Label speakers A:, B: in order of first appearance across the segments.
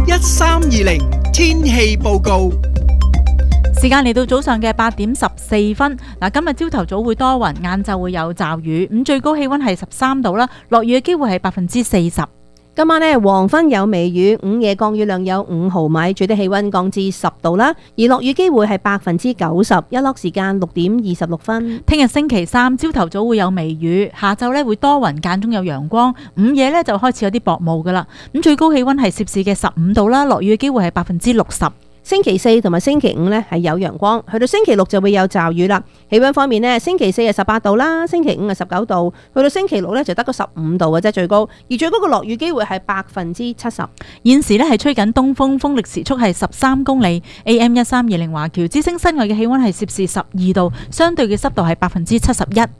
A: 1320天氣報告。
B: 時間嚟到早上嘅8點14分。今日朝頭早會多雲，晏晝會有驟雨，咁最高氣溫係13度啦，落雨嘅機會係40%。
C: 今晚呢，黃昏有微雨，午夜降雨量有5毫米，最低氣溫降至10度啦，而落雨機會係90%，日落時間6點26分。
B: 聽日星期三朝頭早會有微雨，下晝呢會多雲，間中有陽光，午夜呢就開始有啲薄霧噶啦。咁最高氣溫係攝氏嘅15度啦，落雨嘅機會係60%。
C: 星期四同埋星期五呢係有陽光，去到星期六就會有驟雨啦。氣溫方面呢，星期四係18度啦，星期五係19度，去到星期六呢就得個15度嘅啫最高，而最高嘅落雨機會係70%。
B: 現時呢係吹緊東風，風力時速係13公里。AM 1320華僑之聲室外嘅氣溫係攝氏12度，相對嘅濕度係71%。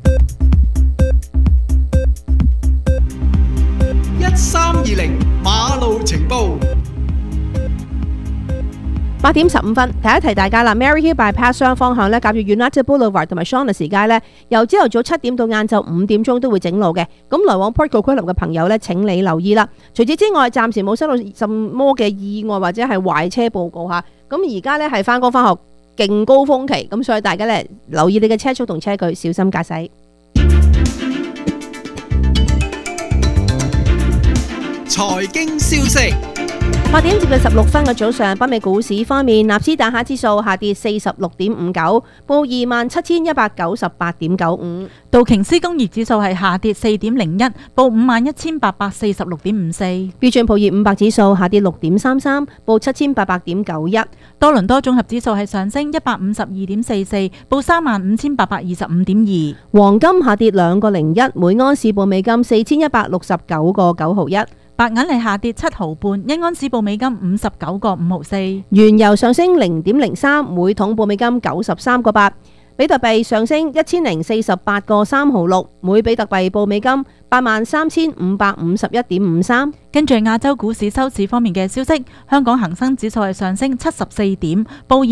A: 1320馬路情報。
C: 8點15分，提一提大家啦。Maryhill Bypass 雙方向咧，介住 United Boulevard 同埋 Shaughnessy 街咧，由朝頭早7點到晏晝5點鐘都會整路嘅。咁來往 Port Coquitlam 嘅朋友咧，請你留意啦。除此之外，暫時冇收到什麼嘅意外或者係壞車報告嚇。咁而家咧係返工返學勁高峰期，咁所以大家咧留意你嘅車速同車距，小心駕駛。
A: 財經消息。
C: 8點接近16分嘅早上，北美股市方面，納斯達克指數下跌46.59，報27,198.95；
B: 道瓊斯工業指數係下跌4.01，報51,846.54；
C: 標準普爾500指數下跌6.33，報7,800.91；
B: 多倫多綜合指數係上升152.44，報35,825.2；
C: 黃金下跌2.01，每盎司報美金4,169.9毫一。
B: 白銀係下跌7毫半，一盎司報美金59.5毫四。
C: 原油上升0.03，每桶報美金93.8。比特幣上升1048.3毫六，每比特幣報美金83,551.53。
B: 跟住亞洲股市收市方面嘅消息，香港恒生指數係上升74點，報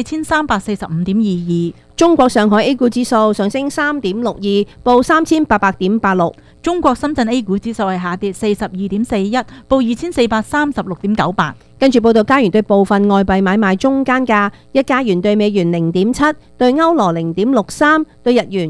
B: 24,345.22。
C: 中國上海 A 股指數上升3.62，報3800.86。
B: 中國深圳 A 股指數係下跌42.41，報2436.98。
C: 跟住報道加元對部分外幣買賣中間價：一加元對美元0.7，對歐羅0.63，對日元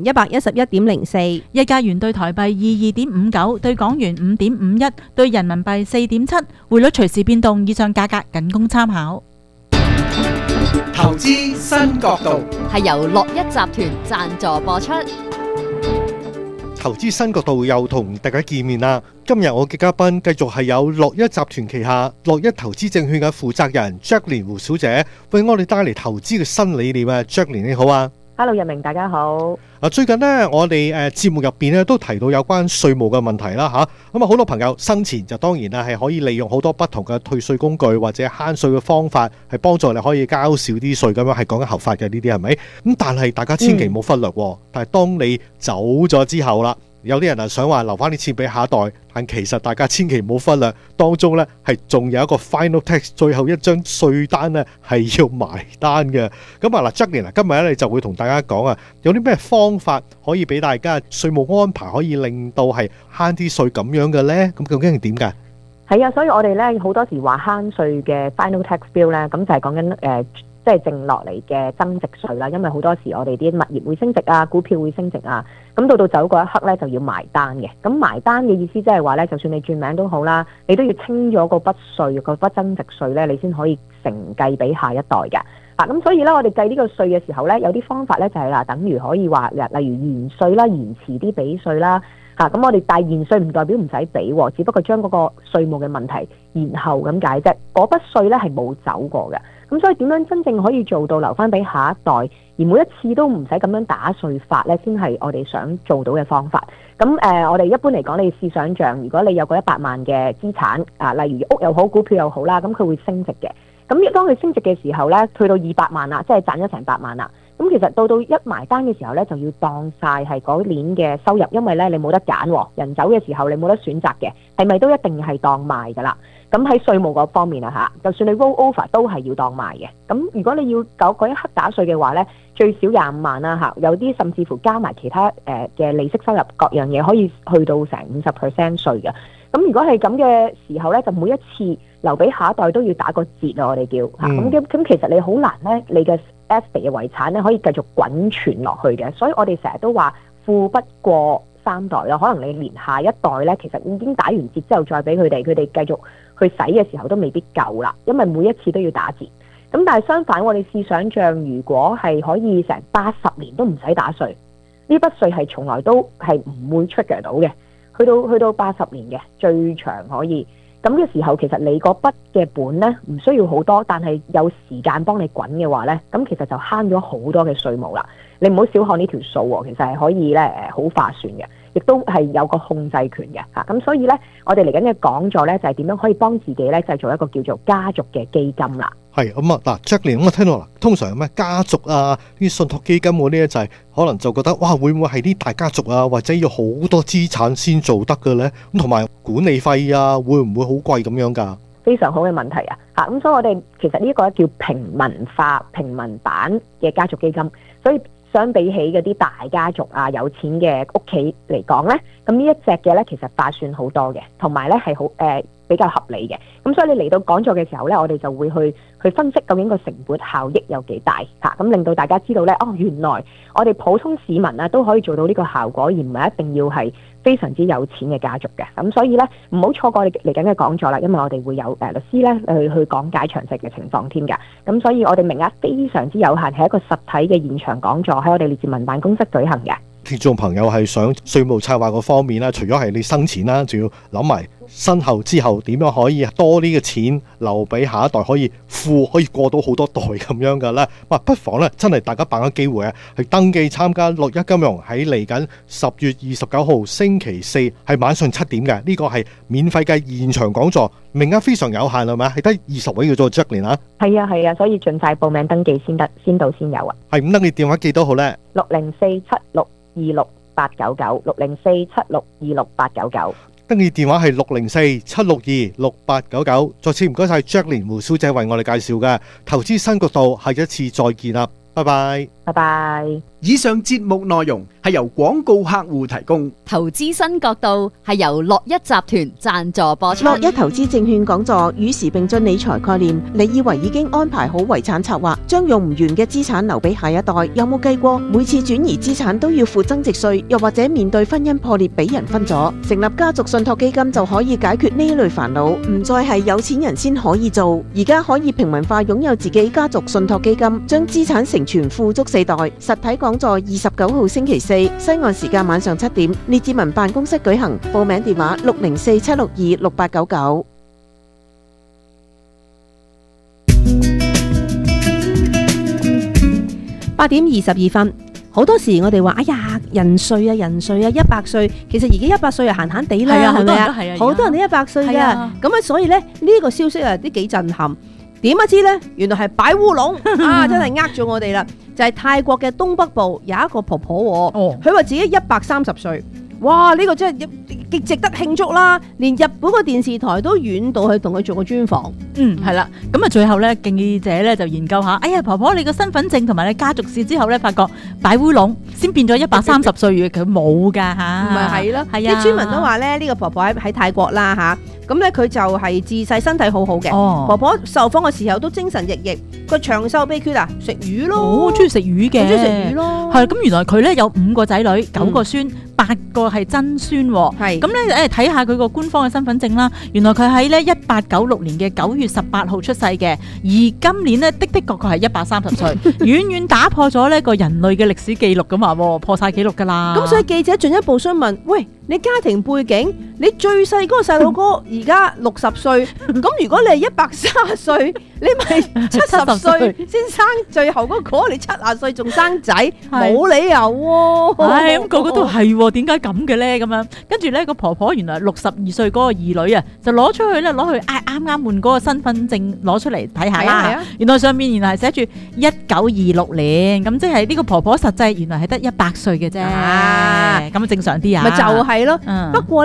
C: 111.04，
B: 一加元對台幣22.59，對港元5.51，對人民幣4.7。匯率隨時變動，以上價格僅供參考。
A: 投資新角度
D: 係由樂一集團贊助播出。
E: 投資新角度又同大家見面啦！今日我嘅嘉賓繼續係有樂一集團旗下樂一投資證券嘅負責人 Jacqueline 胡小姐，為我哋帶嚟投資嘅新理念啊 ！Jacqueline 你好啊！
F: Hello， 日明大家好。
E: 最近呢，我哋節目入邊咧都提到有關稅務嘅問題啦嚇。咁啊，好多朋友生前就當然啦係可以利用好多不同嘅退稅工具或者慳稅嘅方法，係幫助你可以交少啲稅咁樣，係講緊合法嘅呢啲係咪？咁但係大家千祈唔好忽略，但係當你走咗之後啦。有啲人啊想話留翻啲錢俾下一代，但其實大家千祈唔好忽略，當中呢係仲有一個 final tax， 最後一張稅單呢係要埋單嘅。咁啊嗱 Jacqueline 今日咧你就會同大家講啊，有啲咩方法可以俾大家稅務安排可以令到係慳啲稅咁樣嘅呢？咁究竟係點㗎？
F: 係啊，所以我哋呢好多時話慳稅嘅 final tax bill 呢，咁就係講緊即係剩落嚟嘅增值稅啦，因為好多時我哋啲物業會升值啊，股票會升值啊，咁到走嗰一刻咧就要埋單嘅。咁埋單嘅意思即係話咧，就算你轉名都好啦，你都要清咗嗰筆稅，嗰筆增值稅咧，你先可以承繼俾下一代嘅。咁所以咧，我哋計呢個稅嘅時候咧，有啲方法咧就係啦，等於可以話例如延稅啦，延遲啲俾稅啦。咁我哋但係延稅唔代表唔使俾，只不過將嗰個稅務嘅問題延後咁解啫。嗰筆稅咧係冇走過嘅。咁所以點樣真正可以做到留翻俾下一代，而每一次都唔使咁樣打稅法呢？先係我哋想做到嘅方法。咁我哋一般嚟講，你試想像，如果你有個100萬嘅資產，例如屋又好，股票又好啦，咁佢會升值嘅。咁當佢升值嘅時候呢，去到200萬啦，即係賺咗成8萬啦。咁其實到一埋單嘅時候呢，就要當晒係嗰年嘅收入，因為呢你冇得揀，人走嘅時候你冇得選擇嘅，係咪都一定係當賣㗎啦？咁喺稅務嗰方面啊就算你 roll over 都係要當賣嘅。咁如果你要嗰一刻打稅嘅話呢，最少25萬啦有啲甚至乎加埋其他嘅利息收入各樣嘢，可以去到成50% 稅嘅。 咁如果係咁嘅時候咧，就每一次留俾下一代都要打個折啊！我哋叫嚇咁其實你好難咧，你嘅 estate 嘅遺產咧可以繼續滾傳落去嘅，所以我哋成日都話富不過三代咯。可能你連下一代咧，其實已經打完折之後再俾佢哋繼續去使嘅時候都未必夠啦，因為每一次都要打折。咁但係相反，我哋試想像，如果係可以成80年都唔使打稅，呢筆稅係從來都係唔會 trigger 到嘅，去到80年嘅最長可以。咁嘅時候，其實你嗰筆嘅本咧唔需要好多，但係有時間幫你滾嘅話咧，咁其實就慳咗好多嘅稅務啦。你唔好小看呢條數喎，其實係可以咧好划算嘅，亦都係有個控制權嘅嚇。咁所以咧，我哋嚟緊嘅講座咧就係點樣可以幫自己咧製造一個叫做家族嘅基金啦。
E: 係咁啊，嗱 Jacqueline，我聽到啦，通常有咩家族啊，啲信託基金嗰啲咧就係可能就覺得哇，會唔會係啲大家族啊，或者要好多資產先做得嘅咧？咁同埋管理費啊，會唔會好貴咁樣㗎？
F: 非常好嘅問題啊！嚇咁，所以我哋其實呢個叫平民化、平民版嘅家族基金，所以相比起嗰啲大家族啊、有錢嘅屋企嚟講咧，咁呢一隻嘅咧其實划算好多嘅，同埋咧係好比較合理嘅。咁所以你嚟到講座嘅時候咧，我哋就會去分析究竟個成本效益有幾大嚇，咁令到大家知道咧，原來我哋普通市民啊都可以做到呢個效果，而唔係一定要係非常之有錢嘅家族嘅。咁所以咧，唔好錯過嚟緊嘅講座啦，因為我哋會有律師咧去講解詳細嘅情況添㗎。咁所以我哋名額非常之有限，係一個實體嘅現場講座喺我哋列治文辦公室舉行嘅。
E: 聽眾朋友係想稅務策劃嗰方面啦，除咗係你生前啦，仲要諗埋身後之後點樣可以多啲嘅錢留俾下一代，可以過到好多代咁樣㗎啦。哇，不妨咧真係大家把握機會啊，去登記參加61金融喺嚟緊10月29號星期四係晚上7點嘅，呢個係免費嘅現場講座，名額非常有限係咪？係得20位嘅啫 Jacqueline 啊。
F: 係啊，所以盡快報名登記先得，先到先有啊。
E: 係咁，登記電話記多號咧？60476268899，60476268899。登記電話係60476268899。再次唔該晒 Jacqueline 胡小姐為我哋介紹嘅投資新角度，下一次再見啦，拜拜。
F: 拜拜。
A: 以上節目內容係由廣告客戶提供。
D: 投資新角度係由樂一集團贊助播出。
C: 樂一投資證券講座與時並進理財概念，你以為已經安排好遺產策劃，將用唔完嘅資產留俾下一代？有冇計過每次轉移資產都要付增值稅，又或者面對婚姻破裂俾人分咗？成立家族信託基金就可以解決呢類煩惱，唔再係有錢人先可以做，而家可以平民化擁有自己家族信託基金，將資產承傳富足4代。實體講座29號星期四，西岸時間晚上7點，列治文辦公室舉行。報名電話60476268899。8點22分，好多時我哋話哎呀人歲啊100歲，其實而家100歲啊閒閒地啦，係咪啊？好多人都100歲㗎，咁啊所以咧呢個消息啊都幾震撼。點不知呢？原來係擺烏龍啊！真係呃咗我哋啦！就係泰國嘅東北部有一個婆婆，佢話自己130歲，哇！呢個真係極值得慶祝啦！連日本個電視台都遠到去同佢做個專訪。
B: 係啦，咁啊最後咧，記者咧就研究下，哎呀婆婆你個身份證同埋你家族史之後咧，發覺擺烏龍先變咗130歲嘅，佢冇噶嚇。
C: 唔係咯，
B: 係啊！
C: 啲村民都話咧，呢個婆婆喺泰國啦嚇。咁咧佢就係自細身體好好嘅，婆婆受訪嘅時候都精神奕奕。個長壽秘訣啊，食魚咯，
B: 中意食魚嘅，
C: 中意食魚咯。
B: 係咁，原來佢咧有5個仔女，9個孫，8個係曾孫。係咁咧，睇下佢個官方嘅身份證啦。原來佢喺咧1896年嘅9月18號出世嘅，而今年咧的確係130歲，遠遠打破咗呢個人類嘅歷史記錄咁話，破晒記錄噶啦。
C: 咁所以記者進一步詢問：喂，你家庭背景，你最細嗰個細路哥而家60歲，咁如果你係130歲，你咪70歲先生最後嗰個，你70歲仲生仔，冇理由喎。
B: 係咁，個個都係，點解咁嘅咧？咁樣跟住咧個婆婆原來62歲嗰個兒女啊，就攞出去咧，攞去啱啱換嗰個身份證攞出嚟睇下啦。原來上面原來係寫住1926年，咁即係呢個婆婆實際原來係得100歲嘅啫。咁正常啲啊。咪就
C: 係咯。不過咧。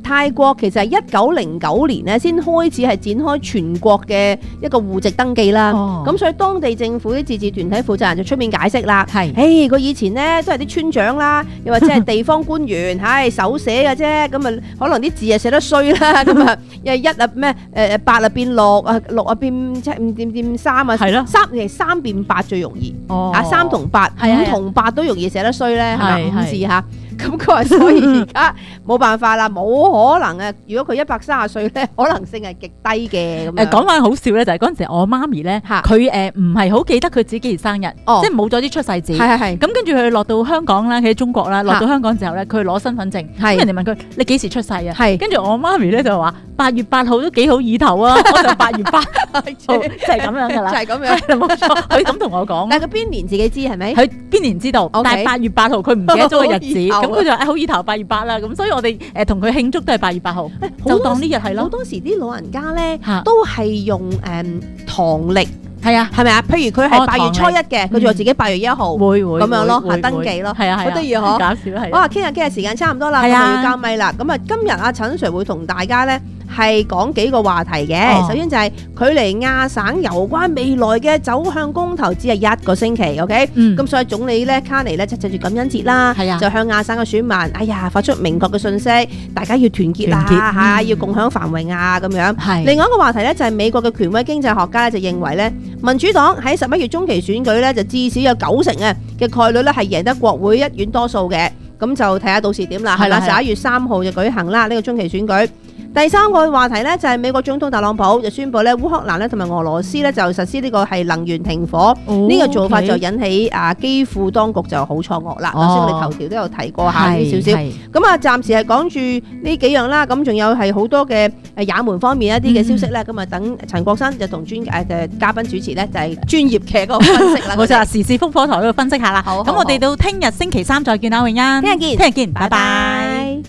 C: 泰國其實係1909年咧先開始係展開全國嘅一個戶籍登記啦。咁所以當地政府啲自治團體負責人就出面解釋啦。佢以前咧都係啲村長啦，又或者係地方官員，手寫嘅啫。咁啊，可能啲字啊寫得衰啦。咁啊，一啊咩8啊變6啊，6啊變唔3啊，係咯，3變8最容易。3同8，5同8都容易寫得衰咧，係咪5字嚇？咁佢話所以而家冇辦法啦，冇可能啊！如果佢130歲咧，可能性係極低嘅咁樣。
B: 講翻好笑咧，就係嗰陣時我媽咪咧，佢唔係好記得佢自己幾時生日，即係冇咗啲出世紙。咁跟住佢落到香港啦，喺中國啦，落到香港之後咧，佢攞身份證，咁人哋問佢你幾時出世啊？跟住我媽咪咧就話8月8號都幾好意頭啊，我就8月8號，就係咁樣噶啦，就係咁樣，冇錯。佢咁同我講，
C: 但係佢邊年自己知係咪？
B: 佢邊年知道，但係8月8號佢唔記得咗個日子。咁佢就話好意頭8月8啦，咁所以我哋同佢慶祝都係8月8號，就當呢日係咯。
C: 好多時啲老人家咧都係用唐歷，係啊，係咪啊？譬如佢係8月初1嘅，佢就話自己8月1號，會咁樣咯，登記咯，係啊，好得意嗬，搞笑係。哇，傾下時間差唔多啦，咁要交咪啦。咁啊，今日阿陳 Sir 會同大家咧係講幾個話題嘅。首先就係距離亞省有關未來嘅走向公投只係1個星期 ，OK？咁所以總理咧卡尼咧就藉住感恩節啦，就向亞省嘅選民，發出明確嘅訊息，大家要團結啦，要共享繁榮啊咁樣。另外一個話題咧就係美國嘅權威經濟學家咧就認為咧，民主黨喺11月中期選舉咧就至少有90%嘅概率咧係贏得國會一院多數嘅。咁就睇下到時點啦，係啦，11月3號就舉行啦呢個中期選舉。第三個話題咧就係美國總統特朗普就宣布咧烏克蘭咧同埋俄羅斯咧就實施呢個係能源停火，呢個做法就引起基輔當局就好錯愕啦。頭先我哋頭條都有提過下少少。咁啊，暫時係講住呢幾樣啦。咁仲有係好多嘅也門方面一啲嘅消息咧。咁啊，等陳國新就同嘉賓主持咧就係專業嘅嗰個分析啦。
B: 我就話時事風火台嗰度分析下啦。咁我哋到聽日星期3再見啦，永欣。聽日見，拜拜。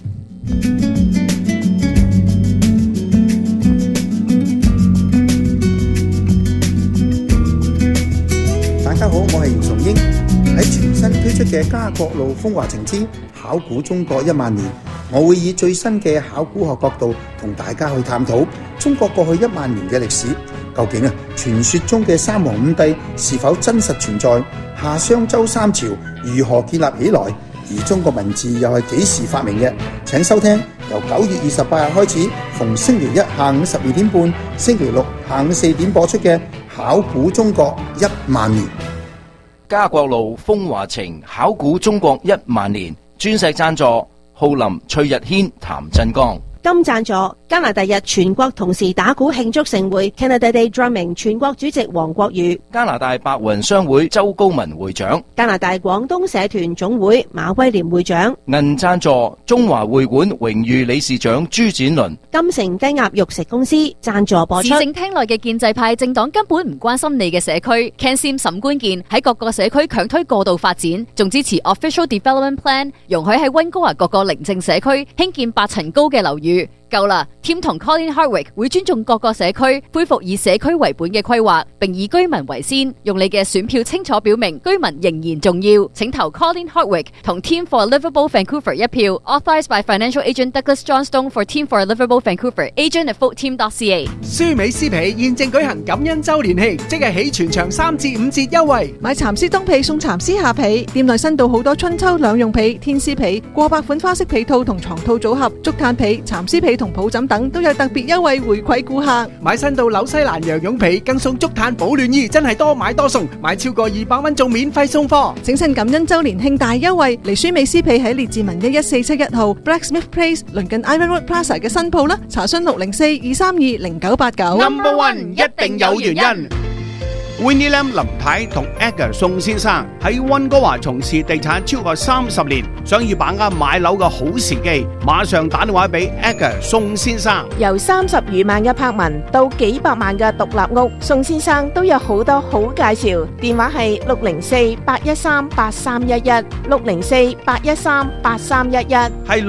G: 大家好，我係姚崇英。喺全新推出嘅家國路風華情之考古中國1萬年，我會以最新嘅考古學角度同大家去探討中國過去1萬年嘅歷史。究竟傳說中嘅三皇五帝是否真實存在？夏商周三朝如何建立起來？而中國文字又係幾時發明嘅？請收聽由9月28日開始，逢星期一下午12點半、星期六下午4點播出嘅考古中國1萬年。
H: 家國路風華情考古中國1萬年，鑽石贊助浩林、崔日軒、譚振剛。
C: 金贊助加拿大日全國同時打鼓慶祝盛會 Canada Day Drumming 全國主席黃國宇，
H: 加拿大白雲商會周高文會長，
C: 加拿大廣東社團總會馬威廉會長。
H: 銀贊助中華會館榮譽理事長朱展倫。
C: 金城雞鴨肉食公司贊助播出。
D: 市政廳內嘅建制派政黨根本唔關心你嘅社區。Ken Sim 沈官健喺各個社區強推過度發展，仲支持 Official Development Plan， 容許喺溫哥華各個寧靜社區興建8層高嘅樓宇。夠啦 ，Tim 同 Colin Hardwick 會尊重各個社區，恢復以社區為本嘅規劃，並以居民為先。用你嘅選票清楚表明居民仍然重要，請投 Colin Hardwick 同 Team for Livable Vancouver 一票。Authorized by Financial Agent Douglas Johnstone for Team for Livable Vancouver. Agent at voteteam.ca。
A: 舒美詩皮現正舉行感恩週年慶，即日起全場3至5折優惠。
I: 買蠶絲冬被送蠶絲下被，店內新到好多春秋兩用被、天絲被、過百款花式被套同床套組合、竹炭被、蠶絲被同抱枕等都有特別優惠回饋顧客。
A: 買新到紐西蘭羊絨被更送竹炭保暖衣，真係多買多送，買超過200蚊仲免費送貨。
I: 請趁感恩週年慶大優惠嚟舒美詩被喺列治文11471號 Blacksmith Place 鄰近 Ironwood Plaza 嘅新鋪啦，查詢604-232-0989。
J: Number One 一定有原因。Winnie Lam 林太同 Edgar 宋先生喺溫哥華從事地產超過30年，想要把握買樓嘅好時機，馬上打電話俾 Edgar 宋先生。
K: 由30餘萬嘅柏文到幾百萬嘅獨立屋，宋先生都有好多好介紹。電話係604-813-8311 604-813-8311，
J: 係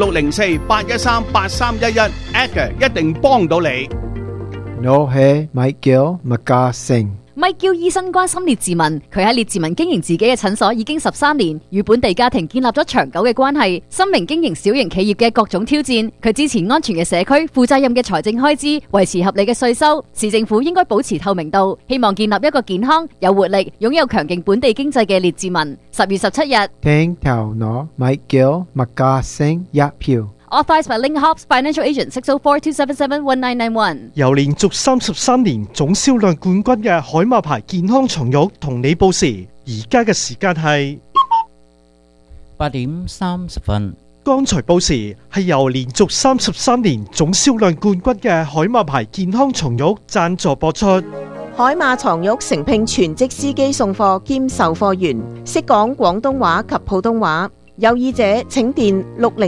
J: 604-813-8311，Edgar 一定幫到你。
L: 我係 Michael McCarthy。
D: Mike Gill 醫生關心列治文，佢喺列治文經營自己嘅診所已經13年，與本地家庭建立咗長久嘅關係。深明經營小型企業嘅各種挑戰，佢支持安全嘅社區、負責任嘅財政開支、維持合理嘅稅收。市政府應該保持透明度，希望建立一個健康、有活力、擁有強勁本地經濟嘅列治文。10月17日，
L: 聽頭攞 Mike Gill 麥家聲一票。
D: Authorized by Link Hobbs Financial Agent 604-277-1991。
E: 由連續33年總銷量冠軍嘅海馬牌健康床褥同你報時，而家嘅時間係
M: 8點30分。
E: 剛才報時係由連續33年總銷量冠軍嘅海馬牌健康床褥贊助播出。
K: 海馬床褥承聘全職司機送貨兼售貨員，識講廣東話及普通話。有意者請電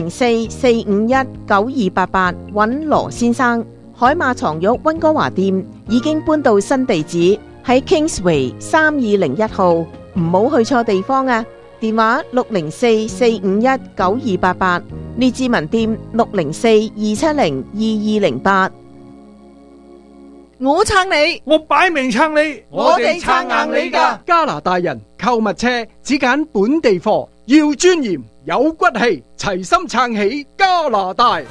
K: 604-451-9288揾羅先生。海馬床褥溫哥華店已經搬到新地址，喺 Kingsway 3201號，唔好去錯地方啊！電話604-451-9288，列治文店604-270-2208。
I: 我撐你，
A: 我擺明撐你，
I: 我哋撐硬你㗎。
A: 加拿大人購物車只揀本地貨，要尊嚴有骨氣，齊心撐起加拿大。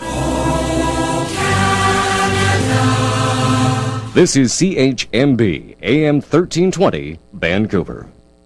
N: This is CHMB AM 1320 Vancouver。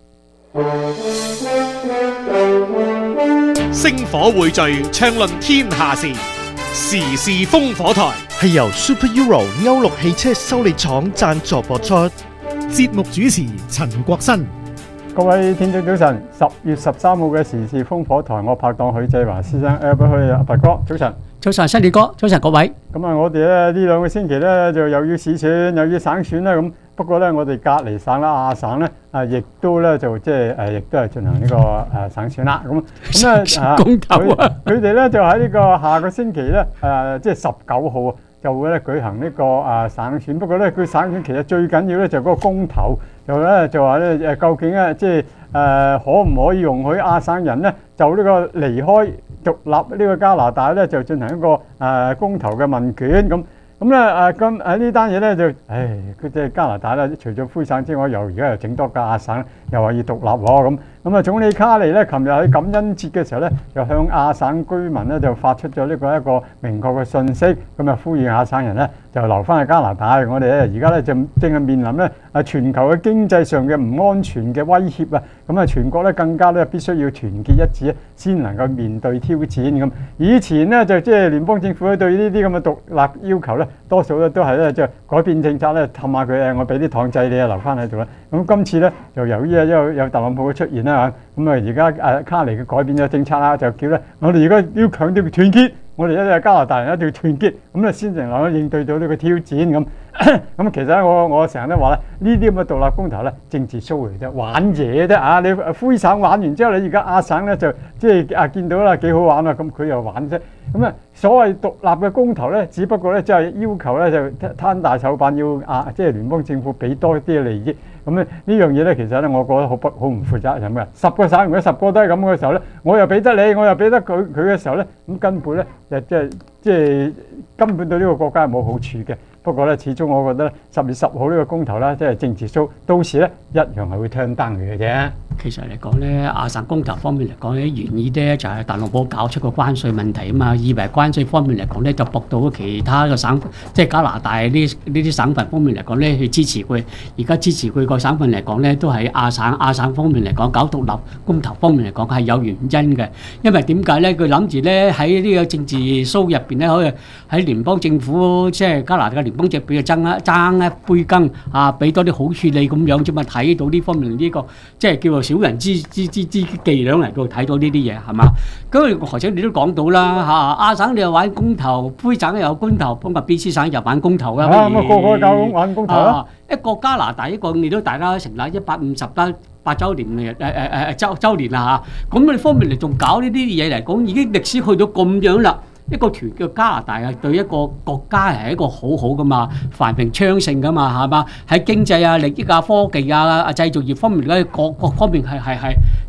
J: 星火匯聚，暢論天下事，時事烽火台
E: 係由 Super Euro 歐陸汽車修理廠贊助播出。
O: 節目主持陳國新。
P: 各位聽眾早晨，10月13號嘅時事烽火台，我拍檔許志華先生 Albert 阿伯哥，早晨。
Q: 早晨，新年哥，早晨各位。
P: 咁啊，我哋咧呢兩個星期咧就又要市選，又要省選啦。咁不過咧，我哋隔離省啦亞省咧亦都咧就即係亦都係進行呢個省選啦。咁
Q: 公投啊，
P: 佢哋咧就喺呢個下個星期咧即係19號就會咧舉行呢個省選。不過咧，佢省選其實最緊要咧就嗰個公投，就話咧究竟咧即係可唔可以容許亞省人咧就呢個離開獨立呢個加拿大咧就進行一個公投嘅問卷咁咧咁呢單嘢咧就佢即係加拿大咧除咗魁省之外，而家又整多個亞省，又話要獨立喎咁啊，總理卡尼咧琴日喺感恩節嘅時候咧，就向亞省居民咧就發出咗呢個一個明確嘅訊息，咁啊呼籲亞省人咧就留翻去加拿大。我哋咧而家咧就正係面臨咧全球嘅經濟上嘅唔安全嘅威脅啊，咁啊全國咧更加咧必須要團結一致，先能夠面對挑戰咁。以前咧就即係聯邦政府咧對呢啲咁嘅獨立要求咧，多數咧都係咧就改變政策咧，氹下佢我俾啲糖仔你留翻喺度啦。咁今次咧就由於有特朗普嘅出現啦。咁而家卡尼嘅改變咗政策啦，就叫咧我哋而家要強調團結，我哋一係加拿大人一定要團結，咁咧先能夠應對到呢個挑戰咁。咁其實我成日都話咧，呢啲咁嘅獨立公投咧，政治 show 嚟啫，玩嘢啫啊！你魁省玩完之後，你而家亞省咧就即係見到啦，幾好玩啊！咁佢又玩啫。咁所謂獨立嘅公投咧，只不過咧即係要求咧就攤大手板，要即係聯邦政府俾多啲嘅利益。咁呢樣嘢咧，其實咧我覺得好唔負責任嘅。10個省如果10個都係咁嘅時候咧，我又俾得你，我又俾得佢嘅時候咧，咁根本咧即係根本對呢個國家係冇好處嘅。不過咧，始終我覺得10月10號呢個公投咧，即係政治 show，到時咧一樣係會turn down佢嘅啫。
Q: 其實嚟講咧，亞省公投方面嚟講咧，原意咧就係特朗普搞出個關稅問題啊嘛，以為關稅方面嚟講咧就駁到其他嘅省，即係加拿大呢啲省份方面嚟講咧去支持佢。而家支持佢個省份嚟講咧，都係亞省方面嚟講搞獨立公投方面嚟講係有原因嘅。因為點解咧？佢諗住咧喺呢個政治 show 入邊咧，可以喺聯邦政府即係加拿大嘅聯邦政府爭一杯羹啊，俾多啲好處理咁樣啫嘛。睇到呢方面呢個即係叫做小人之伎倆嚟到睇到呢啲嘢係嘛？咁何者你都講到啦亞省你又玩公投，魁省又有公投，咁啊 BC 省又玩公投啦。
P: 咁個個搞玩公投啦。
Q: 一個加拿大一個你都大家成立158週年週年啦嚇，咁你方面嚟仲搞呢啲嘢嚟講，已經歷史去到咁樣啦。一個團嘅加拿大啊，對一個國家係一個好好噶嘛，繁榮昌盛噶嘛，係嘛？喺經濟啊、利益啊、科技啊、製造業方面咧，各方面係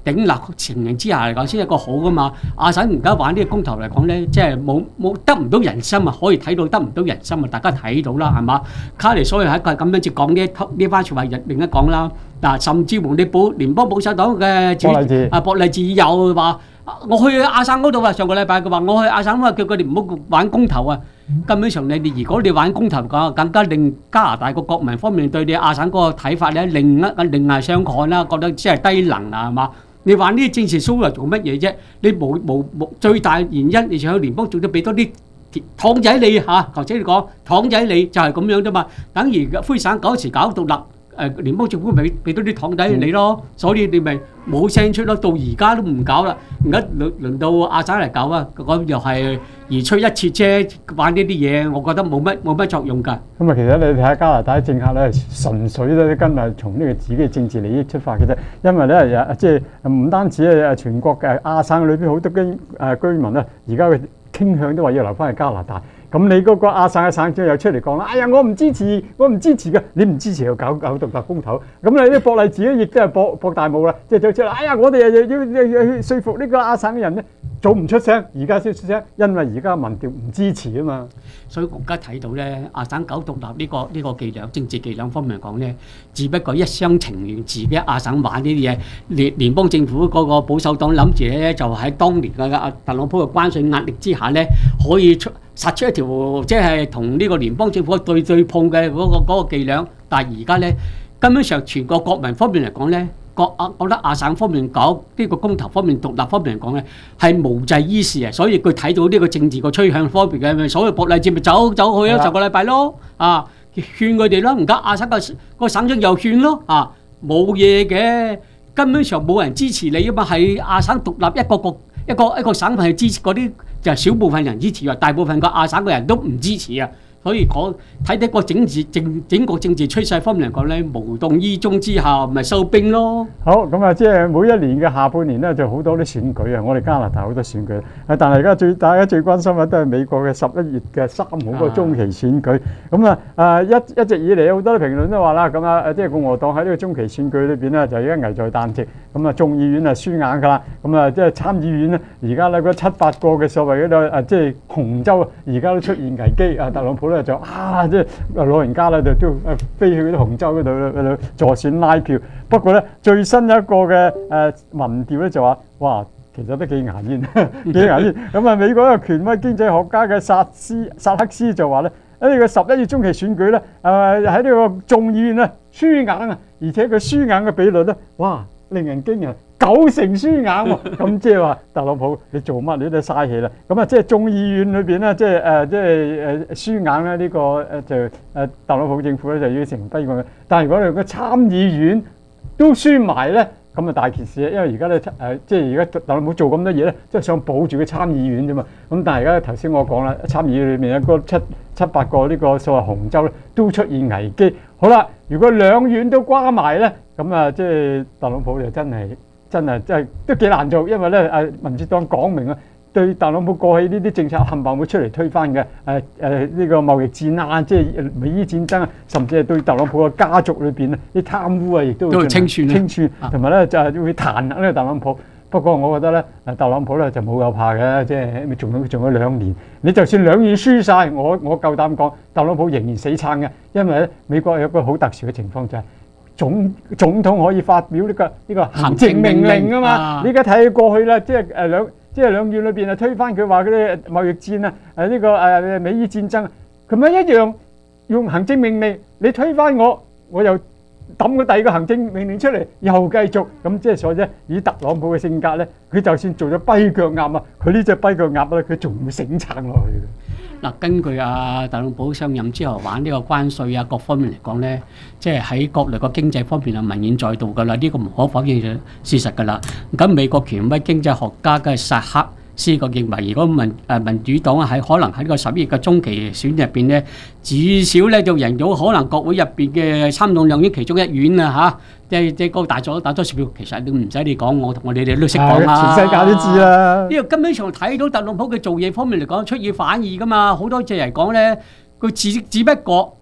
Q: 頂立情形之下嚟講，先係一個好噶嘛。阿省而家玩呢個公投嚟講咧，即係冇得唔到人心啊，可以睇到得唔到人心啊，大家睇到啦，係嘛？卡尼所以係咁樣接講呢番説話，另一講啦。嗱，甚至乎你聯邦保守黨嘅博勵治又話。我去亞省嗰度啊！上個禮拜佢話我去亞省啊，叫佢哋唔好玩公投啊。根本上如果你玩公投嘅，更加令加拿大個國民方面對你亞省嗰個睇法咧，另眼相看啦，覺得真係低能啊，係嘛？你玩呢啲政治 show 嚟做乜嘢啫？你冇最大原因，你想去聯邦仲要俾多啲糖仔你嚇，頭先你講糖仔你就係咁樣啫嘛。等於灰省嗰時搞獨立。聯邦政府咪俾多啲糖仔你咯，所以你咪冇聲出咯。到而家都唔搞啦，而家輪到亞省嚟搞啊，咁又係而出一次啫，玩呢啲嘢，我覺得冇乜作用㗎。
P: 咁啊，其實你睇下加拿大政客咧，純粹咧跟係從呢個自己嘅政治利益出發嘅啫。因為咧，即係唔單止係全國嘅亞省裏邊好多居民咧，而家嘅傾向都話要留翻去加拿大。咁你嗰個亞省嘅省長又出嚟講啦，哎呀，我唔支持嘅，你唔支持又搞獨立公投，咁你啲博勵治咧亦都係博大霧啦，即係走出嚟，哎呀，我哋又要說服呢個亞省嘅人咧，早唔出聲，而家先出聲，因為而家民調唔支持啊嘛。
Q: 所以我而家睇到咧，亞省搞獨立呢個伎倆，政治伎倆方面講咧，只不過一廂情願，自己亞省玩呢啲嘢，聯邦政府嗰個保守黨諗住咧，就喺當年嘅特朗普嘅關稅壓力之下咧，可以殺出一條即係同呢個聯邦政府對碰嘅嗰個伎倆，但係而家咧根本上全國國民方面嚟講咧，覺得亞省方面搞呢個公投方面獨立方面嚟講咧係無濟於事啊，所以佢睇到呢個政治個趨向方面嘅，所謂博勵治咪走去咯，上個禮拜咯啊，勸佢哋咯，而家亞省個省長又勸咯啊，冇嘢嘅，根本上冇人支持你啊嘛，係亞省獨立一個省份係支持嗰啲。就係少部分人支持啊，大部分個亞省嘅人都唔支持啊，所以睇個整個政治趨勢方面嚟講咧，無動於衷之下，咪收兵咯。
P: 好，咁啊，即係每一年嘅下半年咧，就好多啲選舉啊。我哋加拿大好多選舉，但係而家大家最關心嘅都係美國嘅11月嘅3號個中期選舉。咁啊，一直以嚟好多評論都話啦，咁啊，即係共和黨喺呢個中期選舉裏邊咧，就已經危在旦夕。咁啊，眾議院啊輸硬㗎啦。咁啊，即係參議院咧，而家咧嗰7-8個嘅所謂嗰度即係紅州，而家都出現危機啊！特朗普咧就即係老人家咧就都飛去嗰啲紅州嗰度助選拉票。不過咧最新一個嘅民調咧就話，哇，其實都幾牙煙，幾牙煙。咁啊，美國一個權威經濟學家嘅薩克斯就話咧，呢個11月中期選舉咧，喺呢個眾議院咧輸硬啊，而且佢輸硬嘅比率咧，哇，令人驚人，9成輸硬喎。咁即係話特朗普你做乜你都嘥氣啦。咁啊，即係眾議院裏邊咧，即係輸硬咧呢個就特朗普政府咧就要成低佢。但係如果你個參議院都輸埋咧，咁啊大件事，因為而家咧即係而家特朗普做咁多嘢咧，即係想保住個參議院啫嘛。咁但係而家頭先我講啦，參議院裏面有嗰7-8個呢個所謂紅州咧，都出現危機。好啦，如果兩院都瓜埋咧，咁啊即係特朗普就真係都幾難做，因為咧民主黨講明啊，對特朗普過去呢啲政策冚唪唥會出嚟推翻嘅，呢個貿易戰啊，即係美伊戰爭啊，甚至係對特朗普嘅家族裏邊啊啲貪污啊，亦都會清算，同埋咧就係會彈劾呢個特朗普。不過我覺得咧，特朗普咧就冇有怕嘅，即係仲有2年。你就算兩院輸晒，我夠膽講，特朗普仍然死撐嘅，因為咧美國有個好特殊嘅情況就係、是。總統可以發表呢個行政命令啊嘛！你而家睇過去啦，即係兩院裏邊啊推翻佢話嗰啲貿易戰啊，呢個美伊戰爭，佢咪一樣用行政命令你推翻我又抌個第二個行政命令出嚟，又繼續咁，即係所以咧，以特朗普嘅性格咧，佢就算做咗跛腳鴨啊，佢呢隻跛腳鴨咧，佢仲會醒撐落去嘅。
Q: 嗱，根據特朗普上任之後玩呢個關稅啊，各方面嚟講咧，即係喺國內個經濟方面啊，民怨載道㗎啦，呢個唔可否認嘅事實㗎啦。咁美國權威經濟學家嘅薩克斯個認為，如果民主黨喺可能喺呢個11月嘅中期選入邊咧，至少咧就贏咗可能國會入邊嘅參眾兩院其中一院啊嚇，即係個大咗少票，其實都唔使你講，我同我哋都識講啦，
P: 全世界都知啦。
Q: 呢個根本上睇到特朗普嘅做嘢方面嚟講出爾反爾噶嘛，好多隻嚟講咧，佢只不過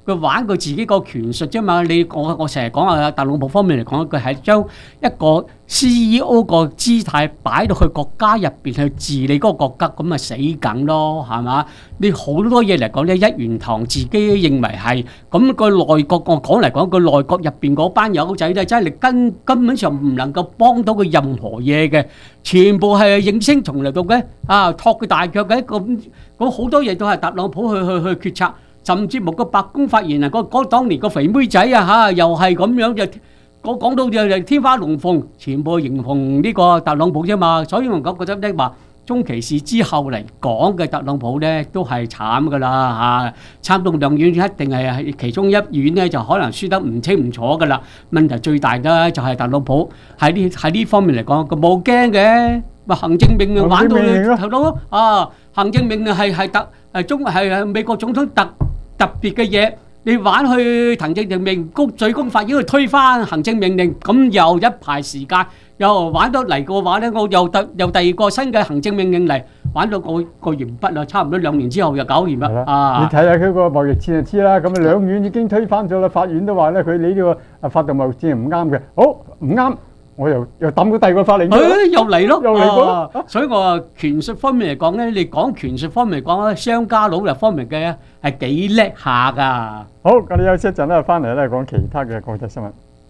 Q: 佢玩佢自己個權術啫嘛。我成日講啊，特朗普方面嚟講，佢係將一個 CEO 個姿態擺到去國家入邊去治理嗰個國家，咁咪死梗咯，係嘛？你好多嘢嚟講咧，一言堂自己認為係咁，個內閣我講嚟講，個內閣入邊嗰班友仔咧，真係根本上唔能夠幫到佢任何嘢嘅，全部係應聲蟲嚟到嘅托佢大腳嘅，咁好多嘢都係特朗普去決策。甚至乎個白宮發言人嗰當年個肥妹仔又係咁樣就講到就天花龍鳳，全部形容呢個特朗普啫嘛。所以我覺得咧話中期事之後嚟講嘅特朗普咧都係慘噶啦參眾兩院一定係其中一院咧就可能輸得唔清唔楚噶啦。問題最大嘅就係特朗普喺呢方面嚟講，佢冇驚嘅，咪行政命令玩到頭咯行政命令係美國總統特別嘅嘢，你玩去行政命令，最高法院去推翻行政命令，咁又一排時間，又玩到嚟嘅話咧，我又第二個新嘅行政命令嚟，玩到個完畢啦，差唔多2年之後就搞完啦。
P: 你睇下佢個貿易戰就知啦，咁兩院已經推翻咗啦，法院都話咧佢呢個發動貿易戰唔啱嘅，好唔啱。我又抌咗第二個法令，
Q: 又嚟咯，
P: 又嚟過。
Q: 所以我話權術方面嚟講咧，你講權術方面嚟講咧，商家佬嚟方面嘅係幾叻下噶。
P: 好，我哋休息一陣咧，翻嚟咧講其他嘅國際新聞。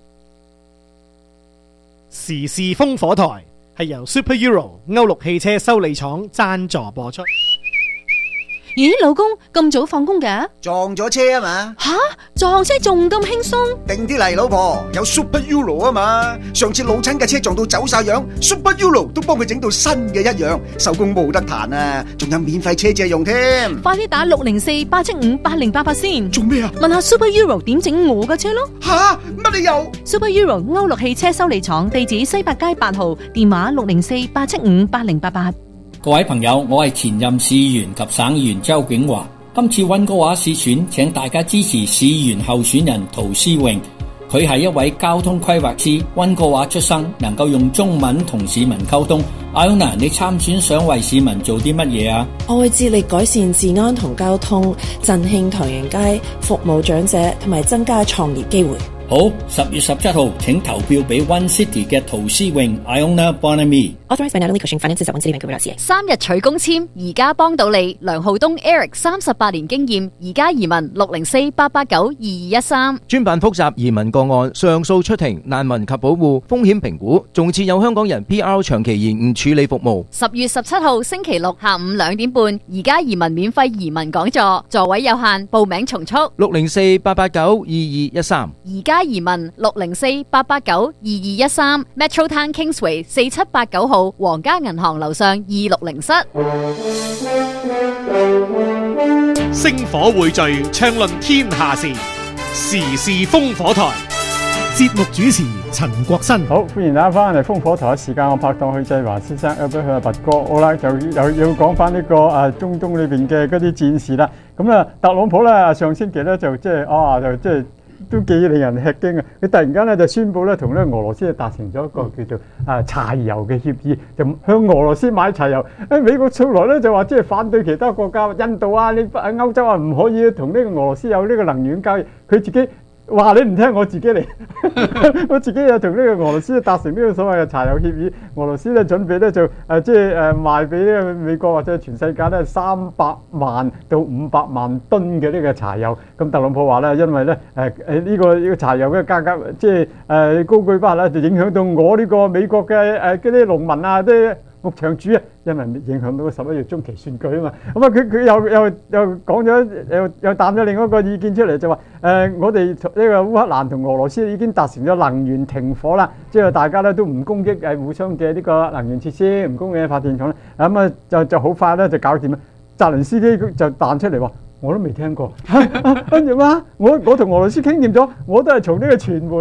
O: 時事風火台係由 Super Euro 歐陸汽車修理廠贊助播出。
R: 咦，老公咁早放工嘅？
S: 撞咗車啊嘛！
R: 吓，撞車仲咁輕鬆？
S: 定啲嚟，老婆，有 Super Euro 啊嘛！上次老親嘅車撞到走晒樣 ，Super Euro 都幫佢整到新嘅一樣，手工冇得彈啊！仲有免費車借用添。
R: 快啲打604-875-8088先。
S: 做咩啊？
R: 問下 Super Euro 點整我嘅車咯。
S: 吓，乜理由
R: ？Super Euro 歐陸汽車修理廠，地址西八街8號，電話604-875-8088。
M: 各位朋友，我係前任市議員及省議員周景華。今次溫哥華市選，請大家支持市議員候選人陶思穎。佢係一位交通規劃師，溫哥華出生，能夠用中文同市民溝通。Iona， 你參選想為市民做啲乜嘢啊？
T: 我會致力改善治安同交通，振興唐人街，服務長者同埋增加創業機會。
M: 好，10月17號請投票俾 One City 嘅陶思穎 Iona Bonamy。Authorized by Natalie Cushing, Finance at OneCityVancouver.ca。
D: 3日取公簽，而家幫到你。梁浩東 Eric 38年經驗，而家移民604-889-2213。
U: 專辦複雜移民個案，上訴出庭，難民及保護風險評估，仲設有香港人 PR 長期延誤處理服務。
D: 10月17號星期六下午2點半，而家移民免費移民講座，座位有限，報名從速。
U: 604-889-2213。
D: 而家移民604-889-2213 Metro Town Kingsway 4789號皇家銀行樓上260室。
O: 星火匯聚，暢論天下事，時事風火台。節目主持陳國新。
P: 好，歡迎大家翻嚟風火台嘅時間，我拍檔許繼華先生，又俾佢阿拔哥，好啦，就又要講翻呢個中東裏邊嘅嗰啲戰事啦。咁啊，特朗普咧上星期咧就即係都幾令人吃驚啊！佢突然間咧就宣布咧同咧俄羅斯達成咗一個叫做柴油嘅協議，就向俄羅斯買柴油。美國從來咧就話即係反對其他國家，印度啊、歐洲啊唔可以同呢個俄羅斯有呢個能源交易，佢自己。話你唔聽，我自己嚟，我自己又同呢個俄羅斯達成呢個所謂嘅柴油協議。俄羅斯咧準備咧就賣俾呢個美國或者全世界咧300萬到500萬噸嘅呢個柴油。咁特朗普話咧，因為咧呢個柴油嘅價格高居不下咧，就影響到我呢個美國嘅嗰啲農民啊啲牧場主啊，因為影響到11月中期選舉啊嘛。咁啊佢又講咗又彈咗另一個意見出嚟，就話我哋呢個烏克蘭同俄羅斯已經達成咗能源停火啦，即係大家咧都唔攻擊互相嘅呢個能源設施，唔攻擊發電廠咧，咁啊就好快咧就搞掂啦。澤連斯基就彈出嚟話：我都未聽過，跟住嘛，我同俄羅斯傾掂咗，我都係從呢個傳媒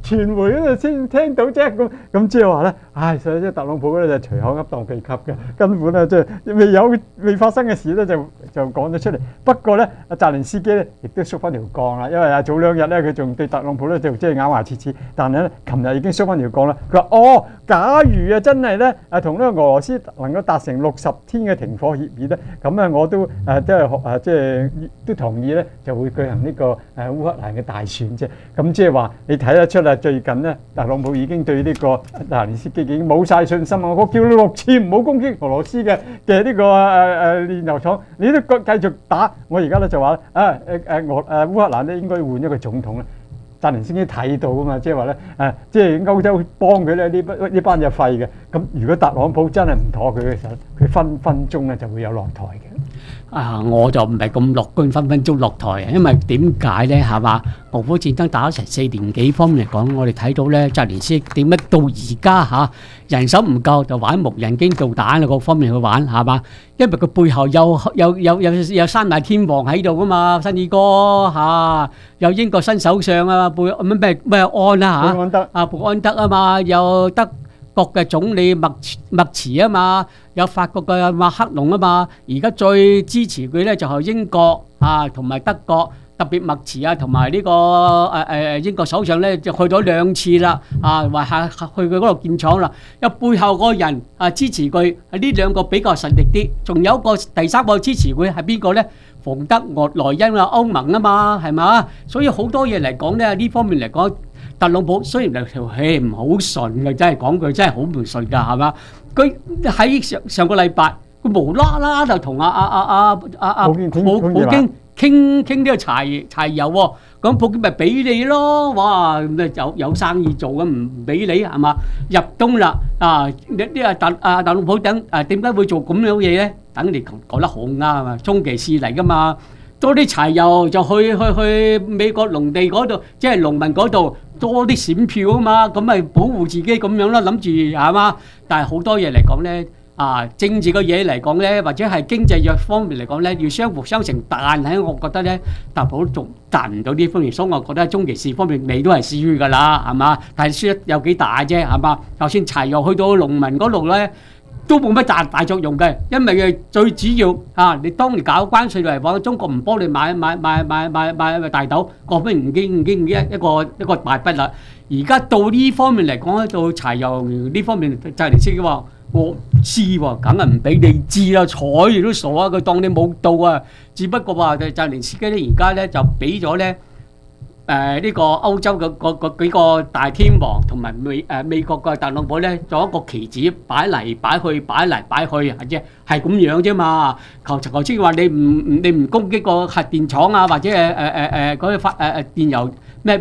P: 傳媒嗰度先聽到啫，咁即係話咧，所以即係特朗普咧就隨口噏當秘笈嘅，根本咧即係未發生嘅事咧就講咗出嚟。不過咧，阿澤連斯基咧亦都縮翻條槓啦，因為早兩日咧佢仲對特朗普咧就即係咬牙切齒，但係咧琴日已經縮翻條槓啦。佢話假如真係咧同呢個俄羅斯能夠達成60天嘅停火協議咧，咁咧我都即係都同意咧，就會舉行呢個烏克蘭嘅大選啫。咁即係話你睇得出啦。最近咧，特朗普已經對呢個澤連斯基已經冇晒信心啊！我叫你6次唔好攻擊俄羅斯嘅呢個煉油廠，你都繼續打。我而家咧就話烏克蘭咧應該換一個總統啦。澤連斯基睇到啊嘛，即係話咧即係歐洲幫佢咧呢班嘢廢嘅。咁如果特朗普真係唔妥佢嘅時候，佢分分鐘咧就會有落台嘅。
Q: 我就唔係咁樂觀，分分鐘落台啊！因為點解咧？係嘛，俄烏戰爭打咗成4年幾，方面嚟講，我哋睇到咧，澤連斯基點解到而家人手唔夠就玩無人機導彈啊，各方面去玩係嘛？因為佢背後有三大天王喺度噶嘛，新二哥有英國新首相啊，咩安啦布安德啊嘛，有德國嘅總理默茨啊嘛，有法國嘅馬克龍啊嘛，而家最支持佢咧就係英國同埋德國，特別默茨同埋呢個英國首相咧就去咗2次啦，話去佢嗰度建廠啦，有背後個人支持佢，呢兩個比較實力啲，仲有一個第三個支持佢係邊個咧？馮德萊恩歐盟啊嘛，係嘛？所以好多嘢嚟講咧，呢方面嚟講。特朗普雖然條氣唔好順嘅，真係講句真係好唔順㗎，係嘛？佢喺上個禮拜，佢無啦啦就同普京傾呢個柴油喎，咁普京咪俾你咯，哇！有生意做咁唔俾你係嘛？入冬啦特朗普點解會做咁樣嘢咧？等你講得好啱啊！中期試嚟㗎嘛。多啲柴油就去美國農地嗰度，即係農民嗰度多啲選票啊嘛，咁咪保護自己咁樣啦，諗住係嘛？但係好多嘢嚟講咧，政治嘅嘢嚟講咧，或者係經濟嘅方面嚟講咧，要相輔相成。但係我覺得咧，特朗普仲達唔到呢方面，所以我覺得中期市方面你都係輸㗎啦，係嘛？但係輸得有幾大啫，係嘛？就算柴油去到農民嗰度咧。都冇乜大作用嘅，因為最主要你當年搞關稅嚟講，中國唔幫你買大豆，過邊已經一個大筆啦。而家到呢方面嚟講，到柴油呢方面，澤連斯基話我唔知喎，梗係唔俾你知啦，睬住都傻啊！佢當你冇到啊，只不過話澤連斯基咧，而家咧就俾咗咧。呢個歐洲嘅幾個大天王同埋美國嘅特朗普咧，做一個棋子擺嚟擺去，係咁樣啫嘛。頭先話你唔攻擊個核電廠啊，或者嗰啲電油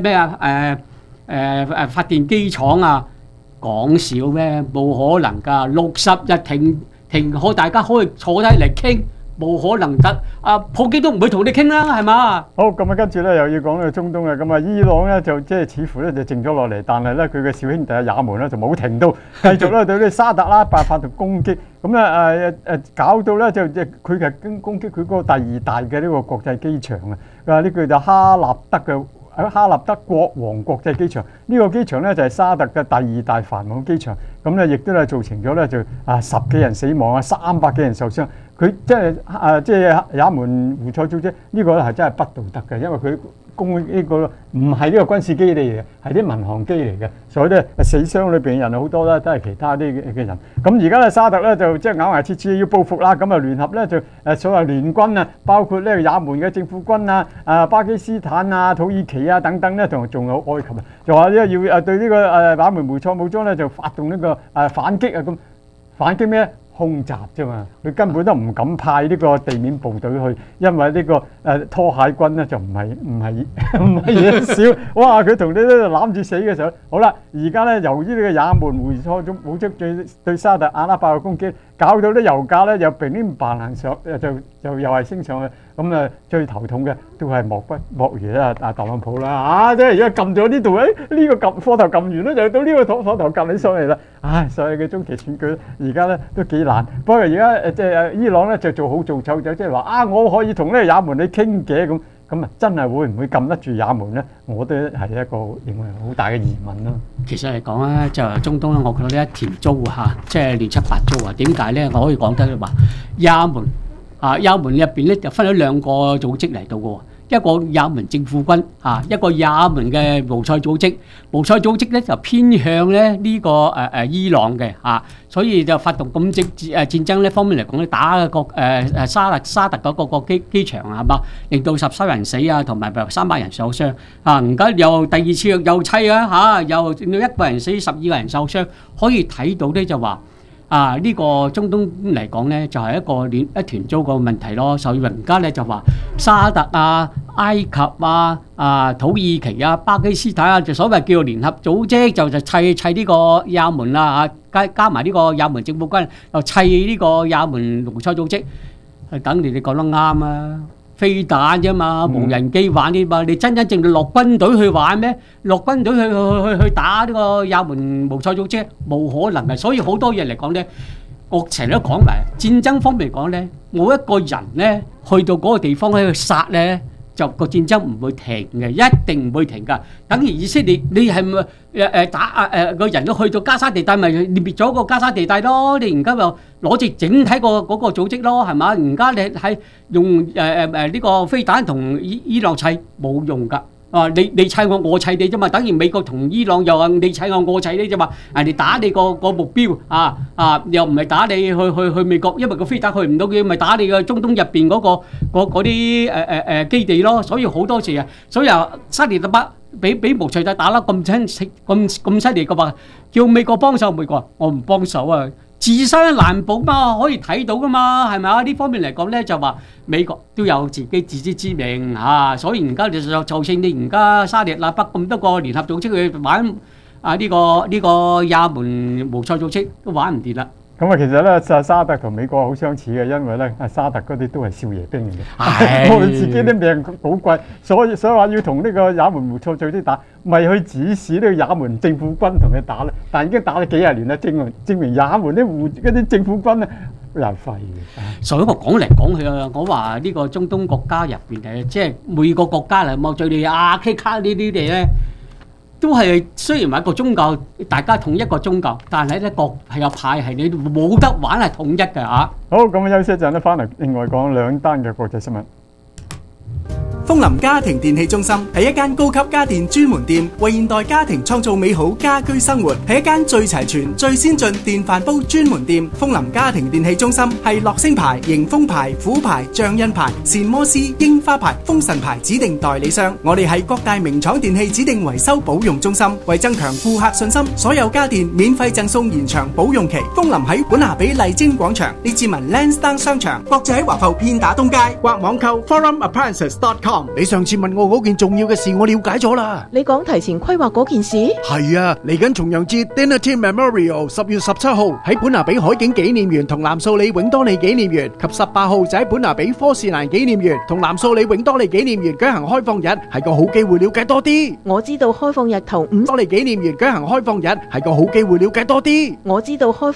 Q: 發電機廠啊，講笑咩？冇可能㗎，60日停可大家可以坐低嚟傾。冇可能得，普京都唔會同你傾啦，係嘛？
P: 好，咁跟住咧又要講到中東啦。咁伊朗咧就即係似乎咧就靜咗落嚟，但係咧佢嘅小兄弟也門咧就冇停到，繼續咧對啲沙特阿拉伯發動攻擊。咁咧搞到咧就佢係攻擊佢嗰個第2大嘅呢個國際機場啊！呢個就哈納德國王國際機場，呢個機場咧就係沙特嘅第2大繁忙機場。咁咧亦都係造成咗咧就10幾人死亡300幾人受傷。佢即係也門胡塞組織呢個咧係真係不道德嘅，因為佢攻呢個唔係呢個軍事基地嚟嘅，係啲民航機嚟嘅，所以咧死傷裏邊人好多啦，都係其他啲嘅人。咁而家咧沙特咧就即係咬牙切齒要報復啦，咁聯合咧就所謂聯軍啊，包括咧也門嘅政府軍啊、巴基斯坦啊、土耳其啊等等咧，仲有埃及啊，就話咧要對呢個也門胡塞武裝咧就發動呢個反擊啊，咁反擊咩？空襲啫嘛，佢根本都唔敢派呢個地面部隊去，因為呢個拖鞋軍咧就唔係嘢少，哇！佢同你咧攬住死嘅時候，好啦，而家咧由於呢個也門胡塞武裝對沙特阿拉伯嘅攻擊，搞到啲油價咧又並啲扮行上，就又係升上去，咁最頭痛嘅都係莫如咧特朗普啦，即係而家撳咗呢度，呢個課頭撳完咧，就到呢個課頭撳你上嚟啦，所以嘅中期選舉而家咧都幾難，不過而家即係伊朗咧就做好做醜，就即係話我可以同呢個也門你傾嘅咁。 咁啊真係會唔會撳得住也門呢？我都係一個認為好大嘅疑問咯。
Q: 其實嚟講咧，就中東咧，我覺得呢一團糟嚇，即係亂七八糟啊！點解咧？我可以講得話，也門入邊咧就分咗兩個組織嚟到嘅喎。一個也門政府軍一個也門嘅胡塞組織，胡塞組織咧就偏向咧呢個伊朗嘅所以就發動咁戰爭呢方面嚟講咧，打個沙特嗰個機場係嘛，令到13人死啊，同埋300人受傷而家又第二次又砌又令到1個人死，12個人受傷，可以睇到咧就話。呢個中東嚟講咧，就係一團糟個問題咯。所以人家咧就話沙特埃及土耳其巴基斯坦就所謂叫做聯合組織，就砌呢個也門啦加埋呢個也門政府軍，又砌呢個也門胡塞組織，等你講得啱啊！飛彈啫嘛，無人機玩啲嘛，你真正落軍隊去玩咩？落軍隊去打呢個也門胡塞組織，冇可能嘅。所以好多嘢嚟講咧，我成日都講埋戰爭方面嚟講咧，冇一個人咧去到嗰個地方去殺咧，就個戰爭唔會停嘅，一定唔會停㗎。等於以色列，你係咪打個人都去到加沙地帶，咪滅咗個加沙地帶咯？你而家又攞住整體嗰個組織咯，係嘛？而家你係用呢個飛彈同伊朗砌冇用㗎。你砌我，我砌你啫嘛，等於美國同伊朗又話你砌我，我砌你啫嘛。你打你個目標又唔係打你去美國，因為個飛彈去唔到嘅，咪打你個中東入邊嗰啲基地咯。所以好多時所以沙特俾無趣仔打得咁犀利嘅話，叫美國幫手，美國我唔幫手啊！自身難保嘛，可以睇到噶嘛，係咪啊？呢方面嚟講咧，就話美國都有自己自知之明所以而家就算你而家沙特阿拉伯咁多個聯合組織去玩呢個也門胡塞組織都玩唔掂啦。
P: 咁其實咧沙特同美國好相似嘅，因為咧沙特嗰啲都係少爺兵嚟嘅，我哋自己啲命好貴，所以話要同呢個也門胡塞組織打，咪去指使呢個也門政府軍同佢打咧。但已經打咗幾廿年啦，證明也門啲政府軍咧又係廢嘅。
Q: 所以我講嚟講去我話呢個中東國家入邊即係每個國家嚟望敘利亞、卡呢啲地咧。都係雖然話一個宗教，大家統一個宗教，但係咧國係有派系，你冇得玩係統一嘅好，
P: 咁休息一陣咧，翻嚟另外講2單嘅國際新聞。
F: 楓林家庭電器中心係一間高級家電專門店，為現代家庭創造美好家居生活，係一間最齊全、最先進電飯煲專門店。楓林家庭電器中心係樂聲牌、迎風牌、虎牌、象印牌、善摩斯、櫻花牌、風神牌指定代理商。我哋係各大名廠電器指定維修保用中心，為增強顧客信心，所有家電免費贈送延長保用期。楓林喺本拿比麗晶廣場、列治文 Lansdowne 商場，或者喺華埠片打東街，或網購 forumappliances.com。
A: 你上次問我嗰件重要嘅事，我了解咗啦。
K: 你講提前規劃嗰件事？
A: 係啊，嚟緊重陽節 Dinner Team Memorial 10月17號喺本拿比海景紀念園同藍素里永多利紀念園，及18號就喺本拿比科士蘭紀念園同藍素里永多利紀念園舉行開放日，係個好機會了解多啲。
K: 我知道開放日頭5
A: 多利紀念園舉行開放日係個好機會了解多啲。
K: 我知道開